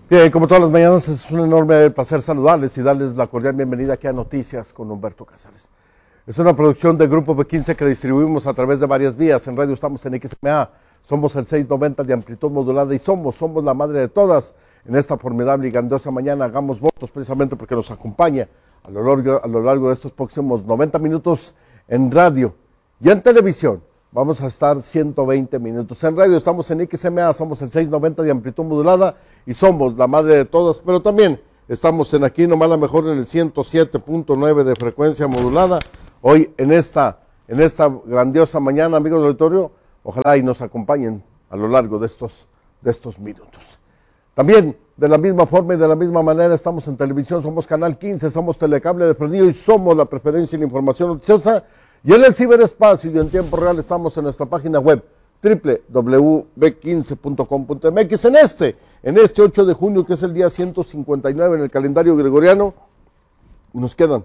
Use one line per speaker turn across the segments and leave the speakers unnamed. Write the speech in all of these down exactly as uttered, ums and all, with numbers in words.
Bien, como todas las mañanas, es un enorme placer saludarles y darles la cordial bienvenida aquí a Noticias con Humberto Cázares. Es una producción del Grupo B quince que distribuimos a través de varias vías. En radio estamos en X M A, somos el seiscientos noventa de amplitud modulada y somos, somos la madre de todas. En esta formidable y grandiosa mañana hagamos votos precisamente porque nos acompaña a lo largo, a lo largo de estos próximos noventa minutos en radio y en televisión. Vamos a estar ciento veinte minutos. En radio estamos en X M A, somos el seiscientos noventa de amplitud modulada y somos la madre de todas, pero también estamos en aquí nomás la mejor en el ciento siete punto nueve de frecuencia modulada. Hoy en esta, en esta grandiosa mañana, amigos del auditorio, ojalá y nos acompañen a lo largo de estos, de estos minutos. También, de la misma forma y de la misma manera, estamos en televisión, somos Canal quince, somos Telecable de Perdido y somos la preferencia y la información noticiosa. Y en el ciberespacio y en tiempo real estamos en nuestra página web doble u doble u doble u punto b quince punto com punto m x. En este, en este ocho de junio, que es el día ciento cincuenta y nueve en el calendario gregoriano, nos quedan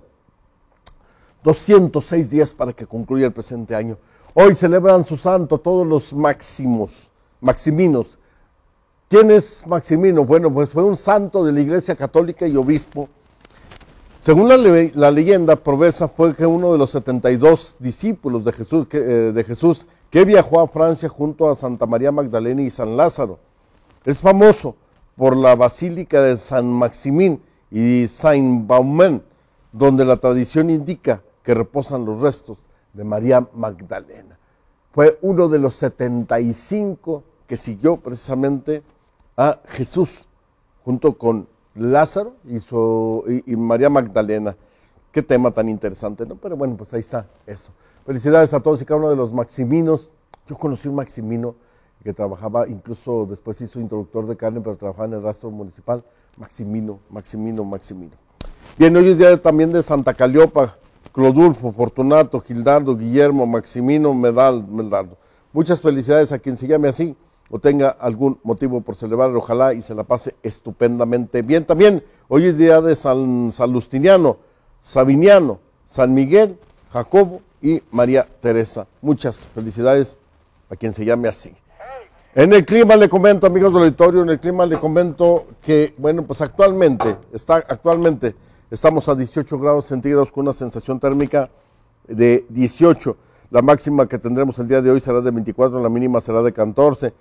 doscientos seis días para que concluya el presente año. Hoy celebran su santo todos los máximos, maximinos. ¿Quién es Maximino? Bueno, pues fue un santo de la Iglesia Católica y obispo. Según la, le la leyenda, Proveza fue que uno de los setenta y dos discípulos de Jesús, que, eh, de Jesús que viajó a Francia junto a Santa María Magdalena y San Lázaro. Es famoso por la Basílica de San Maximín y Saint-Baume, donde la tradición indica que reposan los restos de María Magdalena. Fue uno de los setenta y cinco que siguió precisamente a Jesús, junto con Lázaro y, su, y, y María Magdalena. Qué tema tan interesante, ¿no? Pero bueno, pues ahí está eso. Felicidades a todos y cada uno de los maximinos. Yo conocí un maximino que trabajaba, incluso después hizo introductor de carne, pero trabajaba en el rastro municipal. Maximino, Maximino, Maximino. Bien, hoy es día también de Santa Caliopa, Clodulfo, Fortunato, Gildardo, Guillermo, Maximino, Medal, Meldardo. Muchas felicidades a quien se llame así o tenga algún motivo por celebrar, ojalá y se la pase estupendamente bien. También hoy es día de San Salustiniano, Sabiniano, San Miguel, Jacobo y María Teresa. Muchas felicidades a quien se llame así. En el clima le comento, amigos del auditorio, en el clima le comento que, bueno, pues actualmente, está, actualmente estamos a dieciocho grados centígrados con una sensación térmica de dieciocho. La máxima que tendremos el día de hoy será de veinticuatro, la mínima será de catorce.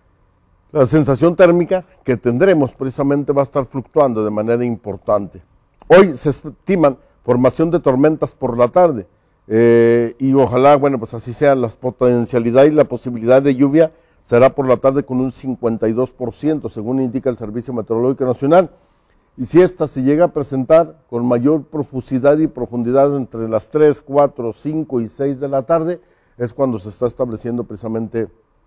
La sensación térmica que tendremos precisamente va a estar fluctuando de manera importante. Hoy se estiman formación de tormentas por la tarde eh, y ojalá, bueno, pues así sea. La potencialidad y la posibilidad de lluvia será por la tarde con un cincuenta y dos por ciento, según indica el Servicio Meteorológico Nacional. Y si esta se llega a presentar con mayor profusidad y profundidad entre las tres, cuatro, cinco y seis de la tarde, es cuando se está estableciendo precisamente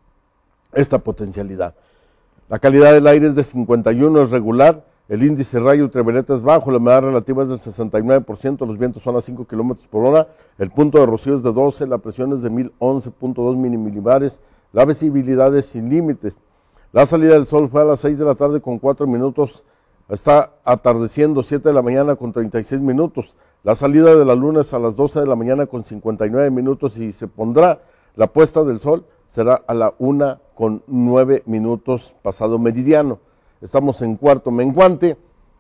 esta potencialidad. La calidad del aire es de cincuenta y uno, es regular, el índice rayo ultravioleta es bajo, la humedad relativa es del sesenta y nueve por ciento, los vientos son a cinco kilómetros por hora, el punto de rocío es de doce, la presión es de mil once punto dos milimilibares, la visibilidad es sin límites. La salida del sol fue a las seis de la tarde con cuatro minutos, está atardeciendo siete de la mañana con treinta y seis minutos, la salida de la luna es a las doce de la mañana con cincuenta y nueve minutos y se pondrá la puesta del sol será a la una con nueve minutos pasado meridiano. Estamos en cuarto menguante.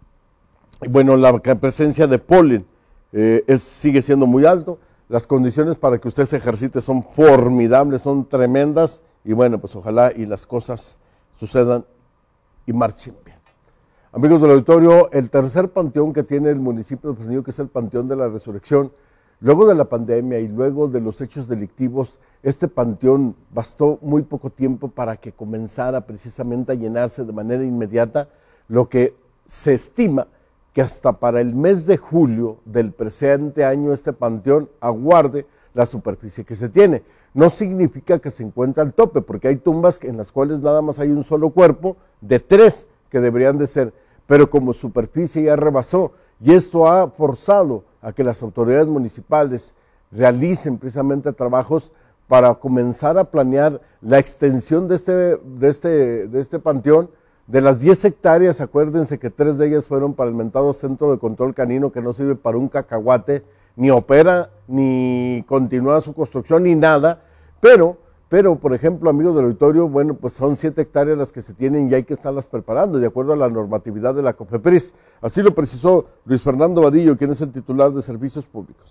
Y bueno, la presencia de polen eh, es, sigue siendo muy alto. Las condiciones para que usted se ejercite son formidables, son tremendas. Y bueno, pues ojalá y las cosas sucedan y marchen bien. Amigos del auditorio, el tercer panteón que tiene el municipio de Fresnillo, que es el Panteón de la Resurrección, luego de la pandemia y luego de los hechos delictivos, este panteón bastó muy poco tiempo para que comenzara precisamente a llenarse de manera inmediata, lo que se estima que hasta para el mes de julio del presente año este panteón aguarde la superficie que se tiene. No significa que se encuentre al tope, porque hay tumbas en las cuales nada más hay un solo cuerpo de tres que deberían de ser, pero como superficie ya rebasó, y esto ha forzado a que las autoridades municipales realicen precisamente trabajos para comenzar a planear la extensión de este, de este, de este panteón. De las diez hectáreas, acuérdense que tres de ellas fueron para el mentado Centro de Control Canino, que no sirve para un cacahuate, ni opera, ni continúa su construcción, ni nada, pero Pero, por ejemplo, amigos del auditorio, bueno, pues son siete hectáreas las que se tienen y hay que estarlas preparando de acuerdo a la normatividad de la COFEPRIS. Así lo precisó Luis Fernando Vadillo, quien es el titular de Servicios Públicos.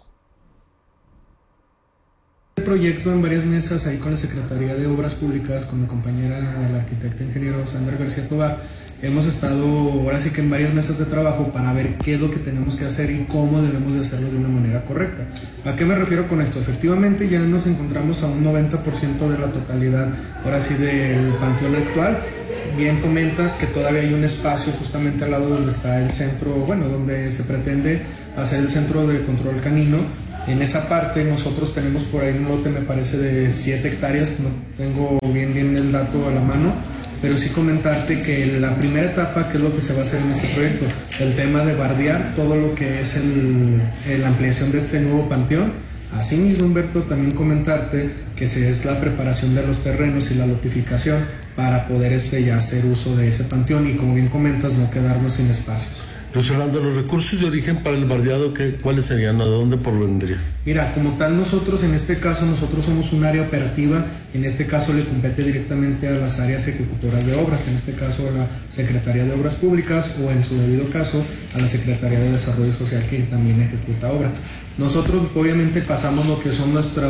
Este proyecto en varias mesas ahí con la Secretaría de Obras Públicas, con mi compañera, la arquitecta ingeniero Sandra García Tobar, hemos estado ahora sí que en varias mesas de trabajo para ver qué es lo que tenemos que hacer y cómo debemos de hacerlo de una manera correcta. ¿A qué me refiero con esto? Efectivamente ya nos encontramos a un noventa por ciento de la totalidad, ahora sí, del panteón actual. Bien comentas que todavía hay un espacio justamente al lado donde está el centro, bueno, donde se pretende hacer el centro de control canino. En esa parte nosotros tenemos por ahí un lote, me parece, de siete hectáreas, no tengo bien, bien el dato a la mano, pero sí comentarte que la primera etapa, que es lo que se va a hacer en este proyecto, el tema de bardear todo lo que es el, la ampliación de este nuevo panteón. Asimismo, Humberto, también comentarte que se es la preparación de los terrenos y la lotificación para poder este, ya hacer uso de ese panteón y, como bien comentas, no quedarnos sin espacios.
Luis Fernando, los recursos de origen para el bardeado, ¿qué, ¿cuáles serían? ¿De dónde provendría?
Mira, como tal nosotros en este caso, nosotros somos un área operativa, en este caso le compete directamente a las áreas ejecutoras de obras, en este caso a la Secretaría de Obras Públicas o en su debido caso a la Secretaría de Desarrollo Social, que también ejecuta obra. Nosotros obviamente pasamos lo que son nuestros,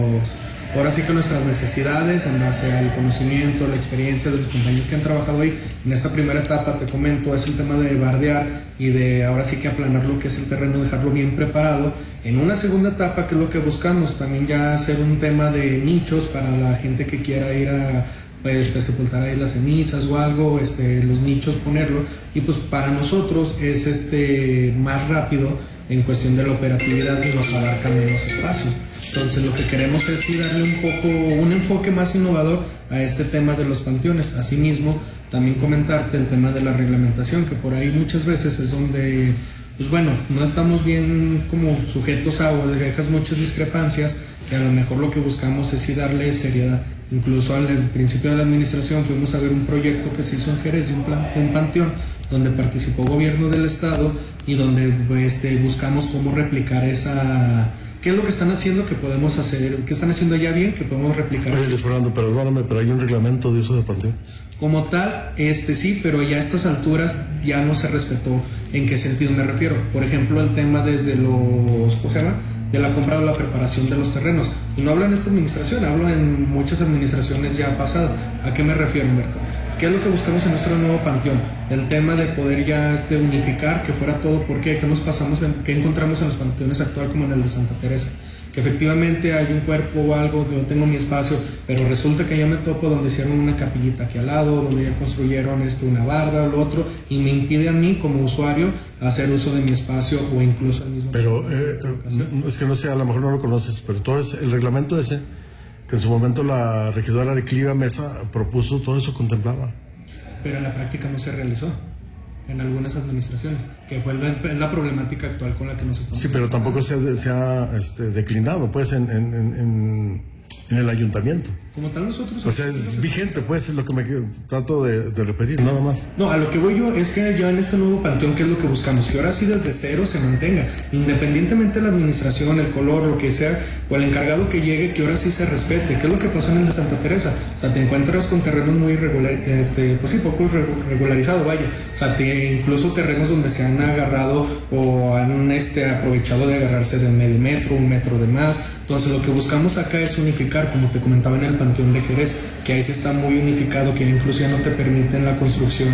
ahora sí que nuestras necesidades en base al conocimiento, la experiencia de los compañeros que han trabajado ahí. En esta primera etapa, te comento, es el tema de bardear y de ahora sí que aplanar lo que es el terreno, dejarlo bien preparado. En una segunda etapa, que es lo que buscamos, también ya hacer un tema de nichos para la gente que quiera ir a pues, a sepultar ahí las cenizas o algo, este, los nichos ponerlo, y pues para nosotros es este más rápido en cuestión de la operatividad y nos abarca menos espacio. Entonces lo que queremos es sí darle un poco, un enfoque más innovador a este tema de los panteones. Asimismo, también comentarte el tema de la reglamentación, que por ahí muchas veces es donde, pues bueno, no estamos bien como sujetos a o dejas muchas discrepancias, que a lo mejor lo que buscamos es sí darle seriedad. Incluso al principio de la administración fuimos a ver un proyecto que se hizo en Jerez de un, plan, de un panteón, donde participó gobierno del estado y donde este, buscamos cómo replicar esa... ¿Qué es lo que están haciendo que podemos hacer? ¿Qué están haciendo ya bien que podemos replicar?
Oye, Luis Fernando, perdóname, pero hay un reglamento de uso de panteones.
Como tal, este sí, pero ya a estas alturas ya no se respetó. ¿En qué sentido me refiero? Por ejemplo, el tema desde los... ¿Cómo se llama? De la compra o la preparación de los terrenos. Y no hablo en esta administración, hablo en muchas administraciones ya pasadas. ¿A qué me refiero, Humberto? ¿Qué es lo que buscamos en nuestro nuevo panteón? El tema de poder ya este, unificar, que fuera todo. ¿Por qué? ¿Qué nos pasamos en, qué encontramos en los panteones actual como en el de Santa Teresa? Que efectivamente hay un cuerpo o algo, yo tengo mi espacio, pero resulta que ya me topo donde hicieron una capillita aquí al lado, donde ya construyeron este, una barda o lo otro, y me impide a mí como usuario hacer uso de mi espacio o incluso el mismo.
Pero eh, es que no sé, a lo mejor no lo conoces, pero todo es, el reglamento ese, que en su momento la regidora Arecliva Mesa propuso, todo eso contemplaba.
Pero en la práctica no se realizó en algunas administraciones, que fue la, es la problemática actual con la que nos estamos...
Sí, pero tampoco se, se ha este, declinado, pues, en, en, en, en el ayuntamiento.
Como tal nosotros...
O sea, es vigente, pues, es lo que me trato de, de referir, nada más.
No, a lo que voy yo es que ya en este nuevo panteón, ¿qué es lo que buscamos? Que ahora sí desde cero se mantenga, independientemente de la administración, el color, lo que sea, o el encargado que llegue, que ahora sí se respete. ¿Qué es lo que pasó en el de Santa Teresa? O sea, te encuentras con terrenos muy irregular, este, pues sí, poco regularizado, vaya. O sea, te, incluso terrenos donde se han agarrado o han este, aprovechado de agarrarse de medio metro, un metro de más. Entonces lo que buscamos acá es unificar, como te comentaba en el Panteón de Jerez, que ahí sí está muy unificado, que incluso ya no te permiten la construcción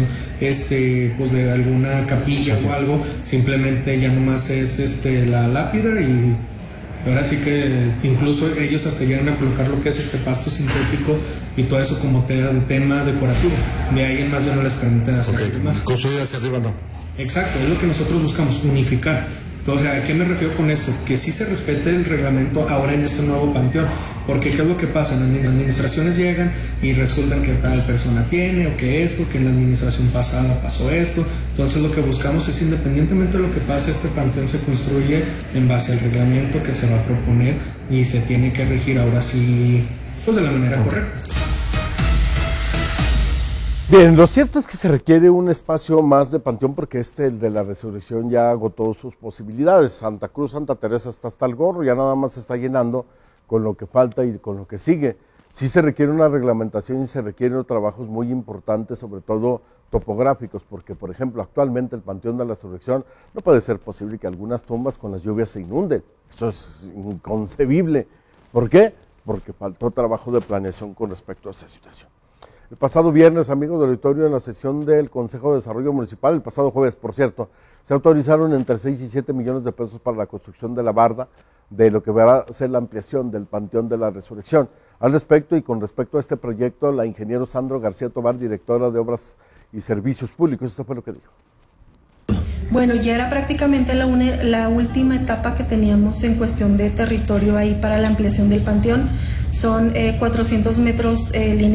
este, pues de alguna capilla sí, sí. o algo, simplemente ya nomás es este, la lápida y ahora sí que incluso ellos hasta llegan a colocar lo que es este pasto sintético y todo eso como te, tema decorativo. De ahí en más ya no les permiten hacer
okay.
más.
Construir hacia arriba no.
Exacto, es lo que nosotros buscamos, unificar. O sea, ¿a qué me refiero con esto? Que sí se respete el reglamento ahora en este nuevo panteón, porque ¿qué es lo que pasa? Las administraciones llegan y resultan que tal persona tiene, o que esto, que en la administración pasada pasó esto. Entonces lo que buscamos es, independientemente de lo que pase, este panteón se construye en base al reglamento que se va a proponer y se tiene que regir ahora sí, pues de la manera okay. correcta.
Bien, lo cierto es que se requiere un espacio más de panteón porque este, el de la resurrección, ya agotó sus posibilidades. Santa Cruz, Santa Teresa está hasta el gorro, ya nada más se está llenando con lo que falta y con lo que sigue. Sí se requiere una reglamentación y se requieren trabajos muy importantes, sobre todo topográficos, porque, por ejemplo, actualmente el Panteón de la Resurrección no puede ser posible que algunas tumbas con las lluvias se inunden. Eso es inconcebible. ¿Por qué? Porque faltó trabajo de planeación con respecto a esa situación. El pasado viernes, amigos del auditorio, en la sesión del Consejo de Desarrollo Municipal, el pasado jueves, por cierto, se autorizaron entre seis y siete millones de pesos para la construcción de la barda de lo que va a ser la ampliación del Panteón de la Resurrección. Al respecto y con respecto a este proyecto, la ingeniero Sandro García Tobar, directora de Obras y Servicios Públicos, esto fue lo que dijo.
Bueno, ya era prácticamente la, une, la última etapa que teníamos en cuestión de territorio ahí para la ampliación del panteón. Son eh, cuatrocientos metros eh, lineales.